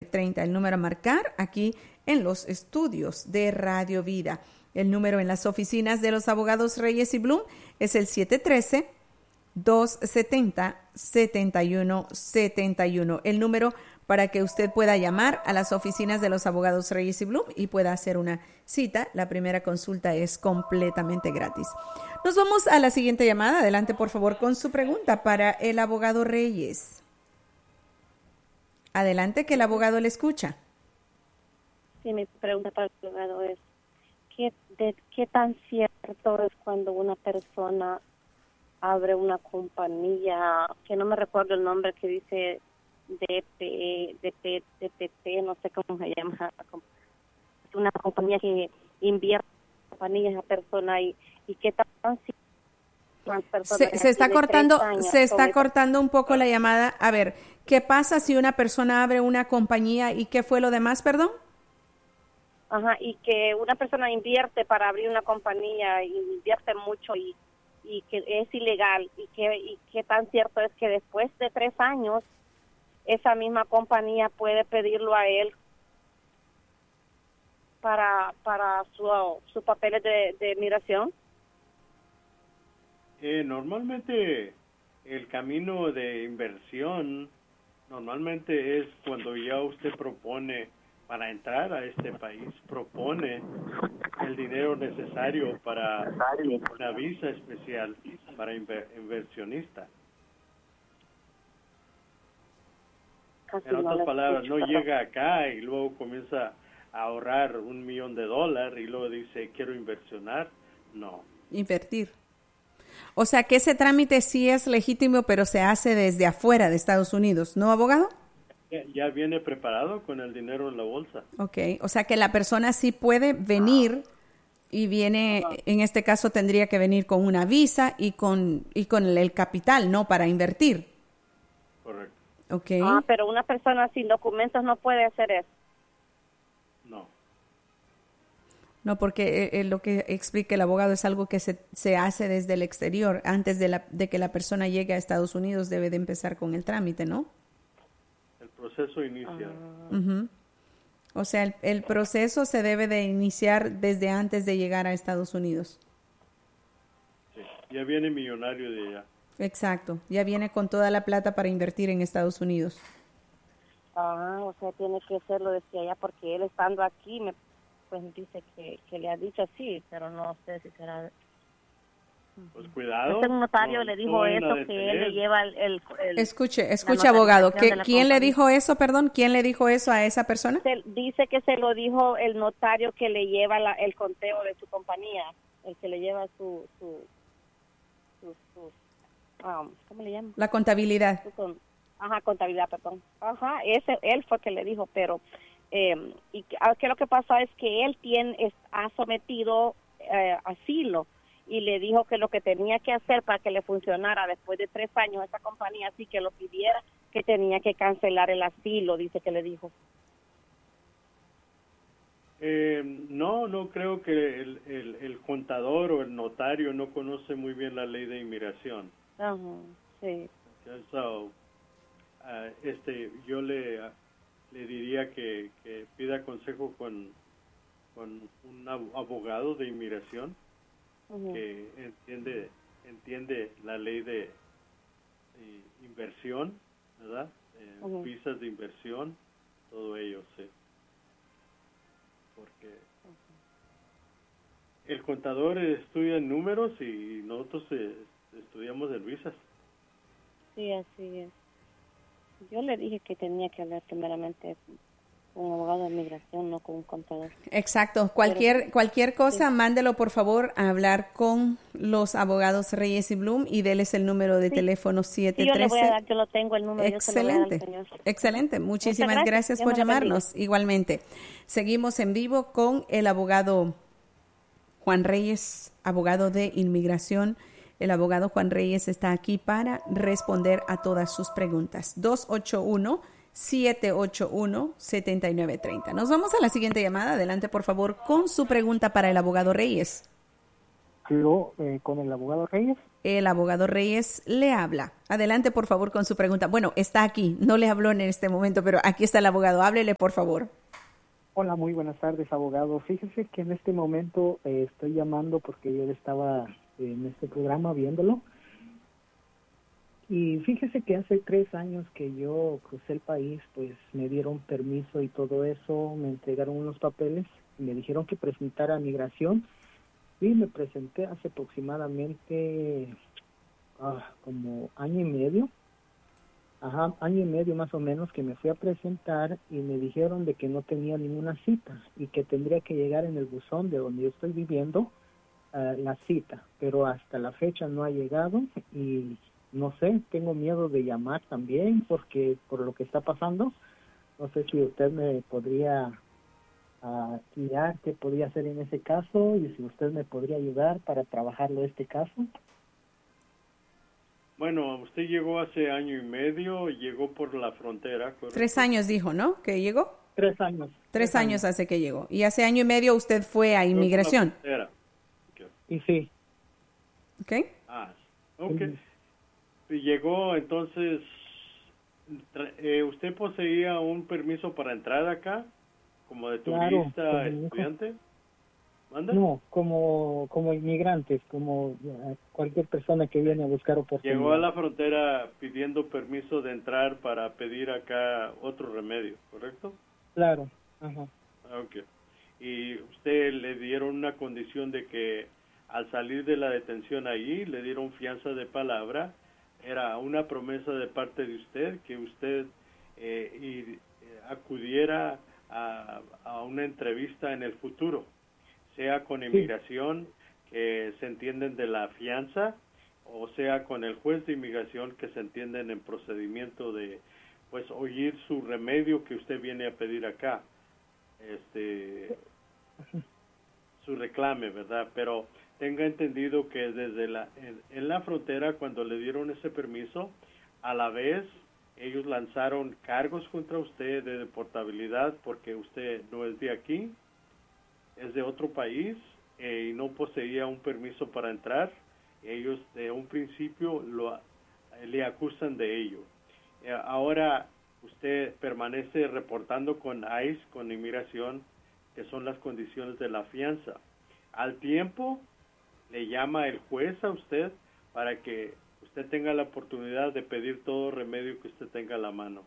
30, el número a marcar aquí en los estudios de Radio Vida. El número en las oficinas de los abogados Reyes y Bloom es el 713-270-7171. El número para que usted pueda llamar a las oficinas de los abogados Reyes y Bloom y pueda hacer una cita. La primera consulta es completamente gratis. Nos vamos a la siguiente llamada. Adelante, por favor, con su pregunta para el abogado Reyes. Adelante, que el abogado le escucha. Sí, mi pregunta para el abogado es, ¿qué tan cierto es cuando una persona abre una compañía, que no me recuerdo el nombre, que dice DPP, no sé cómo se llama, una compañía que invierte en compañías a persona y qué tan se está cortando un poco la llamada. A ver, ¿qué pasa si una persona abre una compañía y qué fue lo demás, perdón? Ajá, y que una persona invierte para abrir una compañía, invierte mucho y que es ilegal, y qué tan cierto es que después de 3 años esa misma compañía puede pedirlo a él para sus papeles de migración. Normalmente el camino de inversión normalmente es cuando ya usted propone para entrar a este país, propone el dinero necesario para una visa especial para inversionista. En otras palabras, no llega acá y luego comienza a ahorrar $1 millón y luego dice, quiero inversionar. No. Invertir. O sea que ese trámite sí es legítimo, pero se hace desde afuera de Estados Unidos, ¿no, abogado? Ya viene preparado con el dinero en la bolsa. Ok, o sea que la persona sí puede venir y viene, en este caso tendría que venir con una visa y con el capital, ¿no? Para invertir. Correcto. Okay. Pero una persona sin documentos no puede hacer eso. No, porque lo que explica el abogado es algo que se hace desde el exterior. Antes de que la persona llegue a Estados Unidos debe de empezar con el trámite, ¿no? El proceso inicia. Uh-huh. O sea, el proceso se debe de iniciar desde antes de llegar a Estados Unidos. Sí, ya viene millonario de allá. Exacto, ya viene con toda la plata para invertir en Estados Unidos. O sea, tiene que hacerlo desde allá porque él estando aquí pues dice que le ha dicho así, pero no sé si será. Pues cuidado. Un notario le dijo eso, que él le lleva el Escuche, abogado. ¿Quién le dijo eso, perdón? ¿Quién le dijo eso a esa persona? Dice que se lo dijo el notario que le lleva el conteo de su compañía, el que le lleva su ¿cómo le llama? La contabilidad. Contabilidad, perdón. Él fue que le dijo, pero y que lo que pasa es que él ha sometido asilo y le dijo que lo que tenía que hacer para que le funcionara después de 3 años esa compañía, así que lo pidiera, que tenía que cancelar el asilo, dice que le dijo. No creo que el contador o el notario no conoce muy bien la ley de inmigración. Sí. So, yo le diría que pida consejo con un abogado de inmigración que entiende la ley de inversión, ¿verdad? Visas de inversión, todo ello, sí. Porque el contador estudia números y nosotros estudiamos el visas. Sí, así es. Yo le dije que tenía que hablar primeramente con un abogado de migración, no con un contador. Exacto. Cualquier cosa, mándelo por favor a hablar con los abogados Reyes y Bloom y déles el número de teléfono 713. Sí, yo le voy a dar, yo lo tengo el número. Excelente, excelente. Muchísimas gracias por llamarnos. Igualmente. Seguimos en vivo con el abogado Juan Reyes, abogado de inmigración. El abogado Juan Reyes está aquí para responder a todas sus preguntas. 281-781-7930. Nos vamos a la siguiente llamada. Adelante, por favor, con su pregunta para el abogado Reyes. Aló, con el abogado Reyes. El abogado Reyes le habla. Adelante, por favor, con su pregunta. Bueno, está aquí, no le habló en este momento, pero aquí está el abogado. Háblele, por favor. Hola, muy buenas tardes, abogado. Fíjese que en este momento estoy llamando porque yo estaba en este programa viéndolo. Y fíjese que hace 3 años que yo crucé el país, pues me dieron permiso y todo eso, me entregaron unos papeles, y me dijeron que presentara a migración y me presenté hace aproximadamente como año y medio. Año y medio más o menos que me fui a presentar y me dijeron de que no tenía ninguna cita y que tendría que llegar en el buzón de donde yo estoy viviendo la cita, pero hasta la fecha no ha llegado y no sé, tengo miedo de llamar también porque por lo que está pasando, no sé si usted me podría guiar qué podría hacer en ese caso y si usted me podría ayudar para trabajarlo este caso. Bueno, usted llegó hace año y medio, llegó por la frontera, ¿correcto? 3 años dijo, ¿no? ¿Que llegó? 3 años. 3 años hace que llegó. Y hace año y medio usted fue a inmigración. Okay. Y sí. ¿Ok? Ok. Y llegó, entonces, ¿usted poseía un permiso para entrar acá? ¿Como de turista, estudiante? ¿Manda? No, como inmigrantes, como cualquier persona que viene a buscar oportunidades. Llegó a la frontera pidiendo permiso de entrar para pedir acá otro remedio, ¿correcto? Claro. Ajá. Ok. Y usted le dieron una condición de que al salir de la detención allí, le dieron fianza de palabra. Era una promesa de parte de usted que usted acudiera a una entrevista en el futuro, sea con inmigración, que se entienden de la fianza, o sea con el juez de inmigración, que se entienden en procedimiento de, pues, oír su remedio que usted viene a pedir acá, su reclame, ¿verdad? Pero tenga entendido que desde en la frontera, cuando le dieron ese permiso, a la vez ellos lanzaron cargos contra usted de deportabilidad porque usted no es de aquí, es de otro país y no poseía un permiso para entrar. Ellos de un principio le acusan de ello. Ahora usted permanece reportando con ICE, con inmigración, que son las condiciones de la fianza. Al tiempo le llama el juez a usted para que usted tenga la oportunidad de pedir todo remedio que usted tenga a la mano.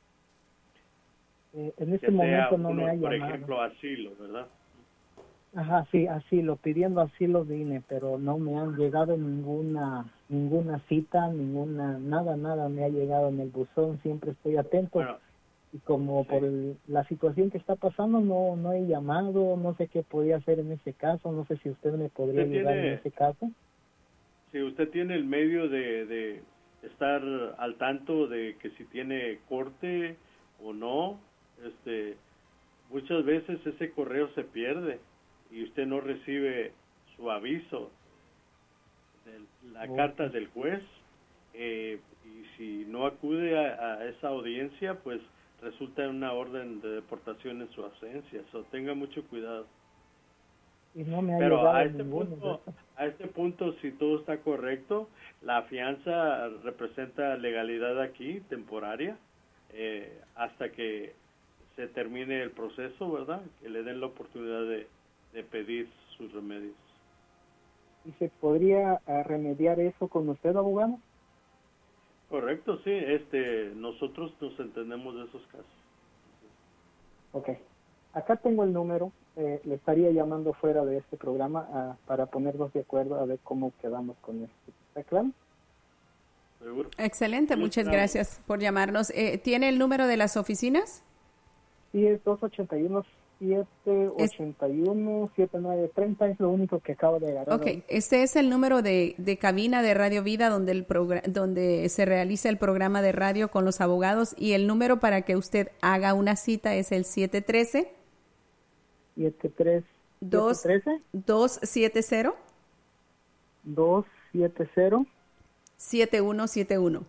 En este momento no me ha llamado. Por ejemplo, asilo, ¿verdad? Ajá, sí, asilo, pidiendo asilo vine, pero no me han llegado ninguna cita, nada me ha llegado en el buzón, siempre estoy atento. Bueno, y como por la situación que está pasando, no he llamado, no sé qué podía hacer en ese caso, no sé si usted me podría ayudar en ese caso. Si usted tiene el medio de estar al tanto de que si tiene corte o no, muchas veces ese correo se pierde y usted no recibe su aviso de la carta del juez, y si no acude a esa audiencia, pues resulta en una orden de deportación en su ausencia. Tenga mucho cuidado. Y no me ha Pero llegado a este punto, si todo está correcto, la fianza representa legalidad aquí, temporaria, hasta que se termine el proceso, ¿verdad? Que le den la oportunidad de pedir sus remedios. ¿Y se podría remediar eso con usted, abogado? Correcto, sí. Nosotros nos entendemos de esos casos. Ok. Acá tengo el número. Le estaría llamando fuera de este programa para ponernos de acuerdo a ver cómo quedamos con esto. ¿Está claro? Seguro. Excelente, muchas gracias por llamarnos. ¿Tiene el número de las oficinas? Sí, es 281-781-7930, es lo único que acabo de agarrar. Ok, este es el número de cabina de Radio Vida donde se realiza el programa de radio con los abogados, y el número para que usted haga una cita es el 713 270 7171.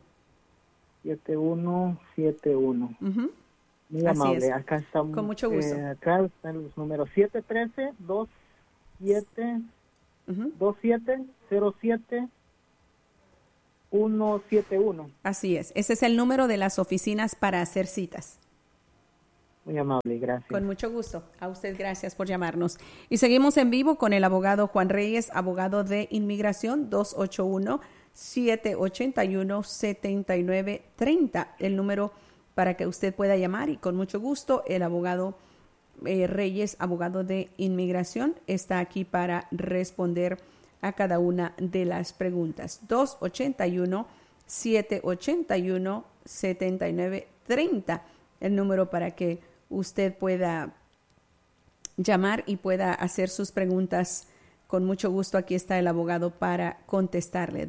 7171. Muy amable, es. Acá estamos. Con mucho gusto. Acá están los números 713-270-7171. 2707-171. Así es. Ese es el número de las oficinas para hacer citas. Muy amable, gracias. Con mucho gusto. A usted gracias por llamarnos. Y seguimos en vivo con el abogado Juan Reyes, abogado de inmigración, 281-781-7930. El número para que usted pueda llamar y con mucho gusto el abogado Reyes, abogado de inmigración, está aquí para responder a cada una de las preguntas. 281-781-7930. El número para que usted pueda llamar y pueda hacer sus preguntas. Con mucho gusto, aquí está el abogado para contestarle.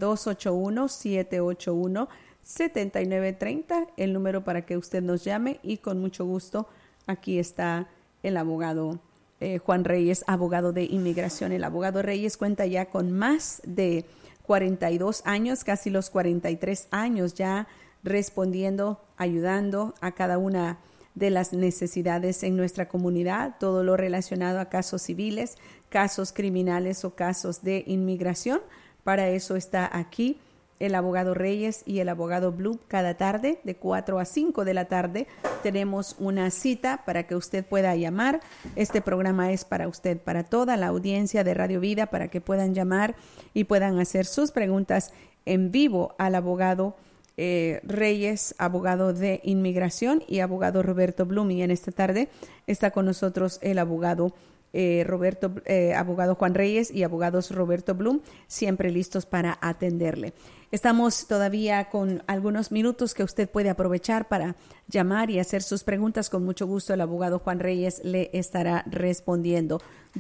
281-781-7930, el número para que usted nos llame y con mucho gusto, aquí está el abogado Juan Reyes, abogado de inmigración. El abogado Reyes cuenta ya con más de 42 años, casi los 43 años ya respondiendo, ayudando a cada una de las necesidades en nuestra comunidad, todo lo relacionado a casos civiles, casos criminales o casos de inmigración. Para eso está aquí el abogado Reyes y el abogado Blum cada tarde de 4 a 5 de la tarde. Tenemos una cita para que usted pueda llamar. Este programa es para usted, para toda la audiencia de Radio Vida, para que puedan llamar y puedan hacer sus preguntas en vivo al abogado Reyes, abogado de inmigración, y abogado Roberto Blum. Y en esta tarde está con nosotros el abogado abogado Juan Reyes y abogados Roberto Blum, siempre listos para atenderle. Estamos todavía con algunos minutos que usted puede aprovechar para llamar y hacer sus preguntas. Con mucho gusto el abogado Juan Reyes le estará respondiendo.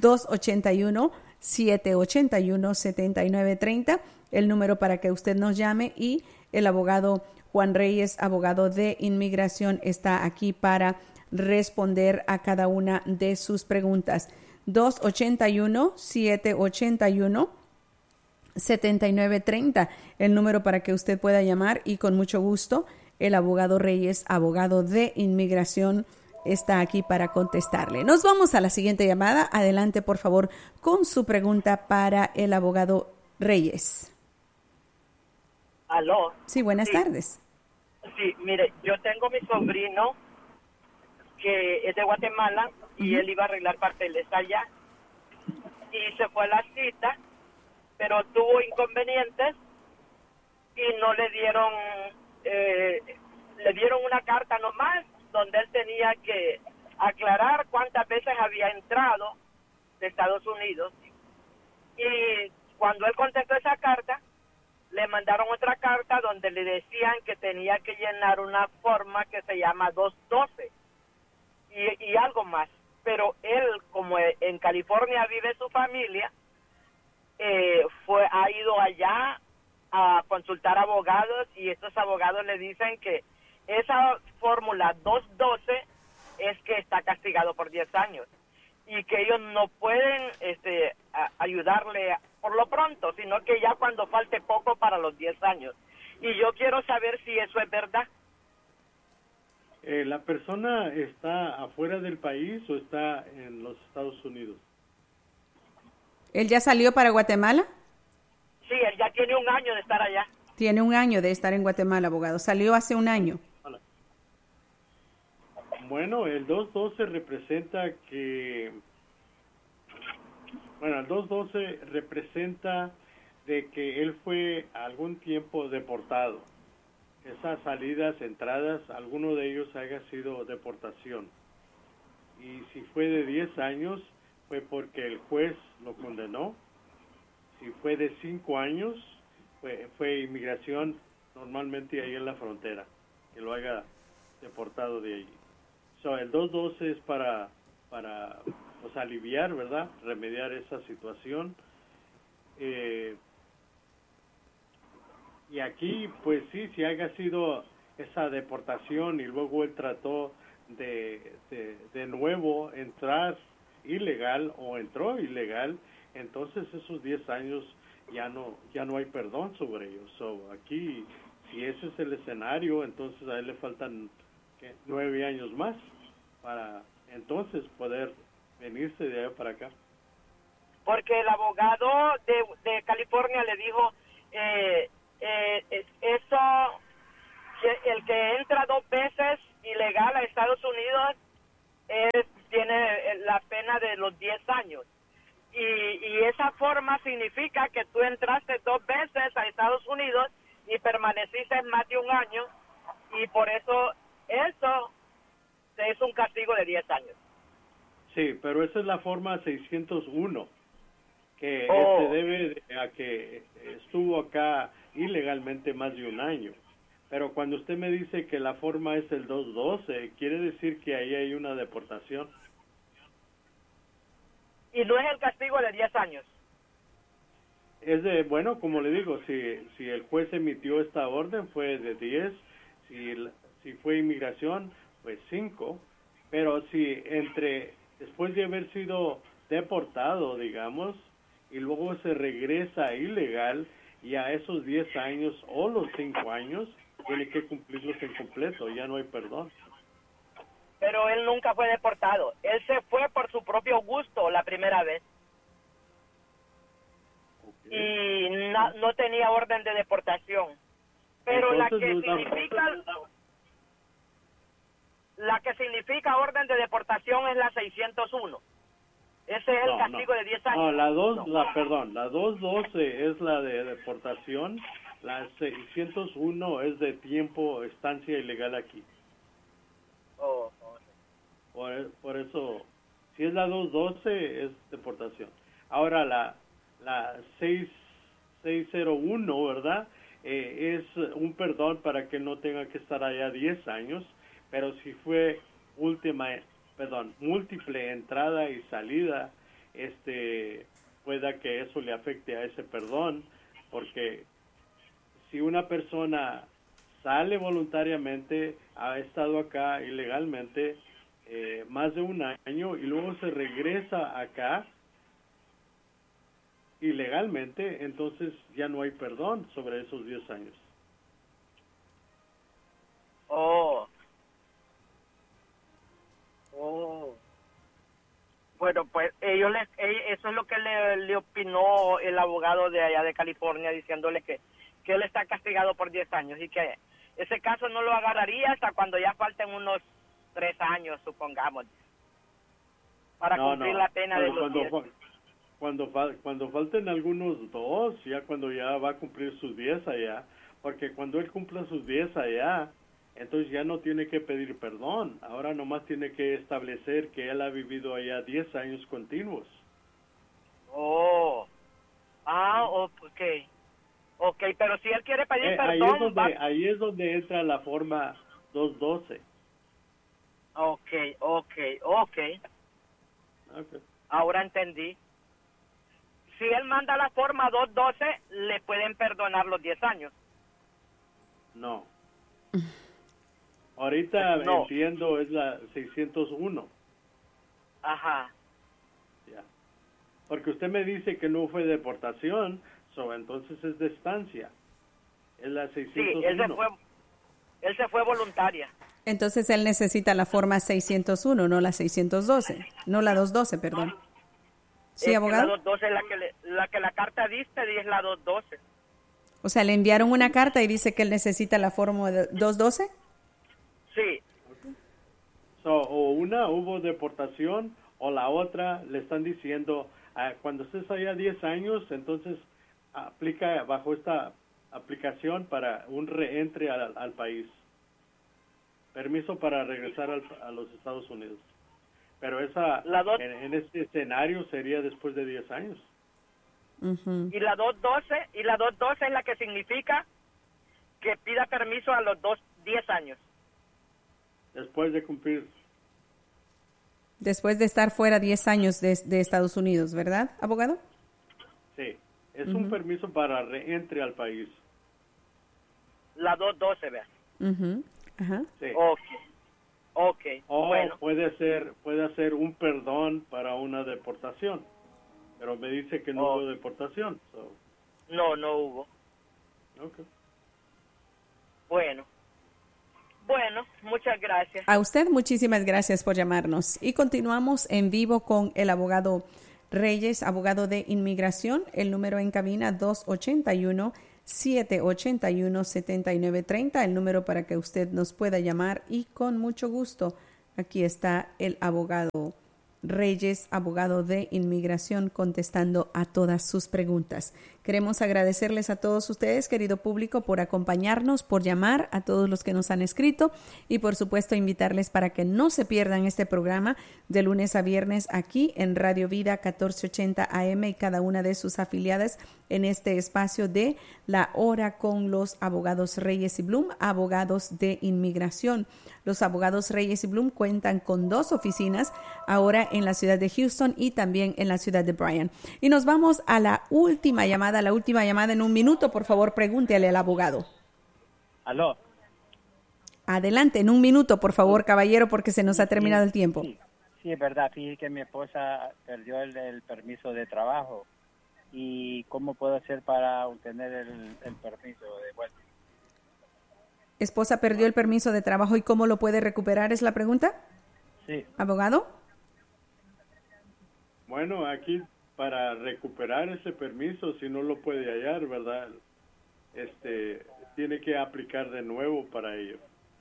281-781-7930, el número para que usted nos llame, y el abogado Juan Reyes, abogado de inmigración, está aquí para responder a cada una de sus preguntas. 281-781-7930, el número para que usted pueda llamar y con mucho gusto el abogado Reyes, abogado de inmigración, está aquí para contestarle. Nos vamos a la siguiente llamada. Adelante, por favor, con su pregunta para el abogado Reyes. Aló. Sí, buenas tardes. Sí, mire, yo tengo mi sobrino que es de Guatemala y él iba a arreglar papeles allá y se fue a la cita, pero tuvo inconvenientes y no le dieron una carta nomás donde él tenía que aclarar cuántas veces había entrado de Estados Unidos, y cuando él contestó esa carta le mandaron otra carta donde le decían que tenía que llenar una forma que se llama 212 y algo más. Pero él, como en California vive su familia, ha ido allá a consultar abogados, y estos abogados le dicen que esa fórmula 212 es que está castigado por 10 años y que ellos no pueden ayudarle por lo pronto, sino que ya cuando falte poco para los 10 años. Y yo quiero saber si eso es verdad. ¿La persona está afuera del país o está en los Estados Unidos? ¿Él ya salió para Guatemala? Sí, él ya tiene un año de estar allá. Tiene un año de estar en Guatemala, abogado. Salió hace un año. Bueno, el 212 representa el 212 representa de que él fue algún tiempo deportado. Esas salidas, entradas, alguno de ellos haya sido deportación. Y si fue de 10 años, fue porque el juez lo condenó. Si fue de 5 años, fue inmigración, normalmente ahí en la frontera, que lo haya deportado de allí. El 212 es para pues, aliviar, ¿verdad? Remediar esa situación. Y aquí, pues sí, si haya sido esa deportación y luego él trató de nuevo entrar ilegal o entró ilegal, entonces esos 10 años ya no hay perdón sobre ellos. Aquí, si ese es el escenario, entonces a él le faltan 9 años más para entonces poder venirse de allá para acá. porque el abogado de California le dijo, eso, que el que entra 2 veces ilegal a Estados Unidos tiene la pena de los 10 años. Y esa forma significa que tú entraste 2 veces a Estados Unidos y permaneciste más de un año, y por eso es un castigo de 10 años. Sí, pero esa es la forma 601, que se debe a que estuvo acá ilegalmente más de un año. Pero cuando usted me dice que la forma es el 212, quiere decir que ahí hay una deportación. Y no es el castigo de 10 años. Es de, bueno, como le digo, si el juez emitió esta orden fue de 10, si fue inmigración, pues 5, pero si después de haber sido deportado, digamos, y luego se regresa ilegal, y a esos 10 años o los 5 años, tiene que cumplirlos en completo, ya no hay perdón. Pero él nunca fue deportado, él se fue por su propio gusto la primera vez. Okay. Y no tenía orden de deportación. Pero entonces, la que significa orden de deportación es la 601. Ese es el castigo de 10 años. No, la 212 es la de deportación, la 601 es de tiempo, estancia ilegal aquí. Por eso, si es la 212 es deportación. Ahora la 601, ¿verdad? Es un perdón para que no tenga que estar allá 10 años, pero si fue múltiple entrada y salida, pueda que eso le afecte a ese perdón, porque si una persona sale voluntariamente, ha estado acá ilegalmente más de un año y luego se regresa acá ilegalmente, entonces ya no hay perdón sobre esos 10 años. Bueno, pues eso es lo que le opinó el abogado de allá de California, diciéndole que él está castigado por 10 años y que ese caso no lo agarraría hasta cuando ya falten unos 3 años, supongamos, para cumplir la pena de los 10. Cuando falten algunos 2, ya cuando ya va a cumplir sus 10 allá, porque cuando él cumpla sus 10 allá, entonces ya no tiene que pedir perdón, ahora nomás tiene que establecer que él ha vivido allá 10 años continuos. Ok, pero si él quiere pedir perdón... Ahí es donde entra la forma 212. Okay. Ahora entendí. Si él manda la forma 212, le pueden perdonar los 10 años. No. Ahorita entiendo es la 601. Ajá. Ya. Porque usted me dice que no fue deportación, entonces es de estancia. Es la 601. Sí, él se fue voluntaria. Entonces él necesita la forma 601, no la 612, no la 212, perdón. ¿Sí, abogado? La 212 es la que la carta dice es la 212. O sea, le enviaron una carta y dice que él necesita la forma 212. Sí. O una hubo deportación o la otra le están diciendo cuando estés allá 10 años, entonces aplica bajo esta aplicación para un reentre al país. Permiso para regresar a los Estados Unidos. Pero en este escenario sería después de 10 años. Uh-huh. Y la 212 es la que significa que pida permiso a los 10 años. Después de cumplir. Después de estar fuera 10 años de Estados Unidos, ¿verdad, abogado? Sí, es un permiso para reentre al país. La 212, ¿verdad? Uh-huh. Ajá. Sí. Okay. O bueno. puede ser un perdón para una deportación, pero me dice que no hubo deportación. No hubo. Okay. Bueno, muchas gracias. A usted muchísimas gracias por llamarnos y continuamos en vivo con el abogado Reyes, abogado de inmigración. El número en cabina 281-781-7930, el número para que usted nos pueda llamar, y con mucho gusto aquí está el abogado Reyes, abogado de inmigración, contestando a todas sus preguntas. Queremos agradecerles a todos ustedes, querido público, por acompañarnos, por llamar, a todos los que nos han escrito, y por supuesto invitarles para que no se pierdan este programa de lunes a viernes aquí en Radio Vida 1480 AM y cada una de sus afiliadas en este espacio de La Hora con los abogados Reyes y Blum, abogados de inmigración. Los abogados Reyes y Blum cuentan con 2 oficinas ahora en la ciudad de Houston y también en la ciudad de Bryan. Y nos vamos a la última llamada en un minuto. Por favor, pregúntele al abogado. ¿Aló? Adelante, en un minuto, por favor, caballero, porque se nos ha terminado el tiempo. Sí, es verdad. Fíjate que mi esposa perdió el permiso de trabajo. ¿Y cómo puedo hacer para obtener el permiso de vuelta? Esposa perdió el permiso de trabajo, ¿y cómo lo puede recuperar? ¿Es la pregunta? Sí. ¿Abogado? Bueno, aquí para recuperar ese permiso, si no lo puede hallar, ¿verdad? Tiene que aplicar de nuevo para ello.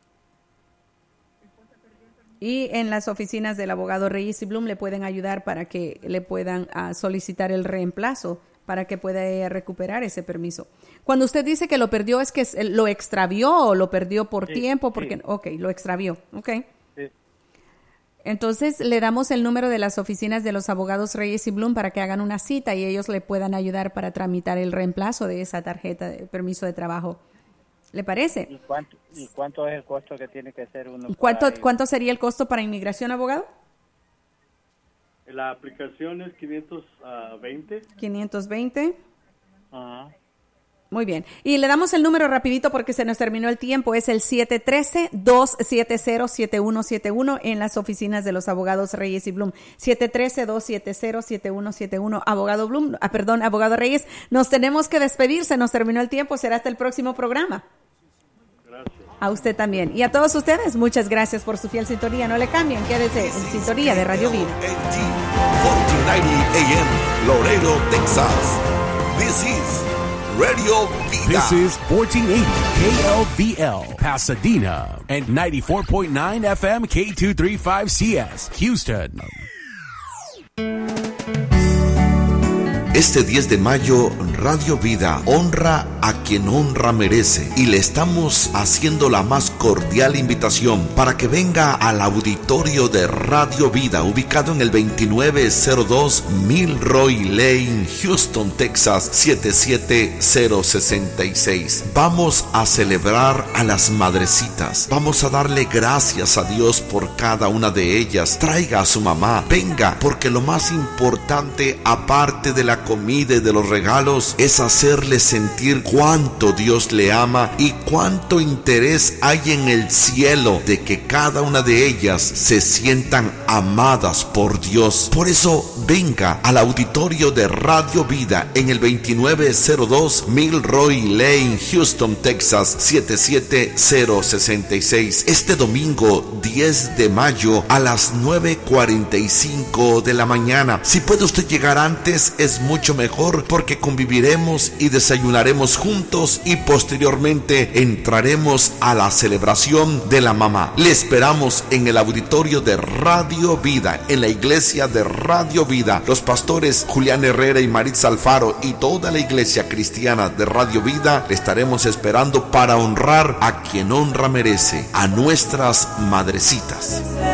Y en las oficinas del abogado Reyes y Blum le pueden ayudar para que le puedan solicitar el reemplazo para que pueda recuperar ese permiso. Cuando usted dice que lo perdió, ¿es que lo extravió o lo perdió por tiempo? Porque, sí. Ok, lo extravió. Ok. Sí. Entonces le damos el número de las oficinas de los abogados Reyes y Blum para que hagan una cita y ellos le puedan ayudar para tramitar el reemplazo de esa tarjeta de permiso de trabajo. ¿Le parece? ¿Y cuánto es el costo que tiene que hacer uno? ¿Cuánto sería el costo para inmigración, abogado? La aplicación es 520. 520. Ajá. Muy bien. Y le damos el número rapidito porque se nos terminó el tiempo. Es el 713-270-7171 en las oficinas de los abogados Reyes y Blum. 713-270-7171. Abogado Reyes, nos tenemos que despedir. Se nos terminó el tiempo. Será hasta el próximo programa. Gracias. A usted también. Y a todos ustedes, muchas gracias por su fiel sintonía. No le cambien. Quédese en sintonía de Radio Vida. 1490 AM, Laredo, Texas. This is Radio Vida. This is 1480 KLVL, Pasadena, and 94.9 FM K235CS, Houston. Este 10 de mayo, Radio Vida honra a quien honra merece y le estamos haciendo la más cordial invitación para que venga al auditorio de Radio Vida, ubicado en el 2902 Milroy Lane, Houston, Texas, 77066. Vamos a celebrar a las madrecitas. Vamos a darle gracias a Dios por cada una de ellas. Traiga a su mamá, venga, porque lo más importante, aparte de la comida y de los regalos, es hacerle sentir cuánto Dios le ama y cuánto interés hay en el cielo de que cada una de ellas se sientan amadas por Dios. Por eso venga al auditorio de Radio Vida en el 2902 Milroy Lane, Houston, Texas, 77066. Este domingo 10 de mayo a las 9:45 de la mañana. Si puede usted llegar antes, es mucho mejor, porque conviviremos y desayunaremos juntos y posteriormente entraremos a la celebración de la mamá. Le esperamos en el auditorio de Radio Vida, en la iglesia de Radio Vida. Los pastores Julián Herrera y Maritza Alfaro y toda la iglesia cristiana de Radio Vida le estaremos esperando para honrar a quien honra merece, a nuestras madrecitas.